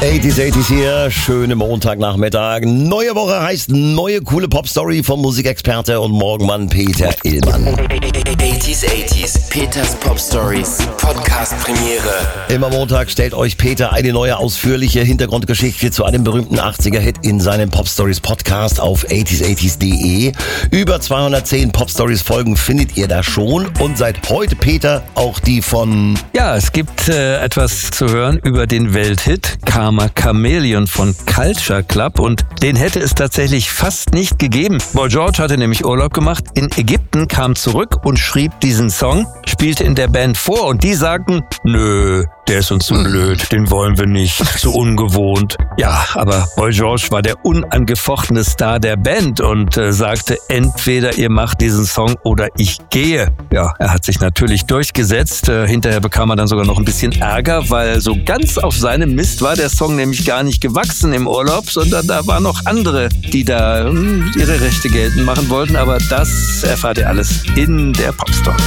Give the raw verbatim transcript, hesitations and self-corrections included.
achtziger, achtziger hier, schöne Montagnachmittag. Neue Woche heißt neue coole Popstory vom Musikexperte und Morgenmann Peter Illmann. achtziger, achtziger, Peters Popstories, Podcast-Premiere. Immer Montag stellt euch Peter eine neue ausführliche Hintergrundgeschichte zu einem berühmten achtziger-Hit in seinem Popstories Podcast auf achtziger achtziger punkt de. Über zweihundertzehn Popstories-Folgen findet ihr da schon und seit heute, Peter, auch die von... Ja, es gibt äh, etwas zu hören über den Welthit Karma Chameleon von Culture Club und den hätte es tatsächlich fast nicht gegeben. Boy George hatte nämlich Urlaub gemacht in Ägypten, kam zurück und schrieb diesen Song, spielte in der Band vor und die sagten, nö, der ist uns zu blöd, den wollen wir nicht, zu ungewohnt. Ja, aber Boy George war der unangefochtene Star der Band und äh, sagte, entweder ihr macht diesen Song oder ich gehe. Ja, er hat sich natürlich durchgesetzt. Äh, hinterher bekam er dann sogar noch ein bisschen Ärger, weil so ganz auf seinem Mist war der Song nämlich gar nicht gewachsen im Urlaub, sondern da waren noch andere, die da hm, ihre Rechte geltend machen wollten. Aber das erfahrt ihr alles in der Popstory.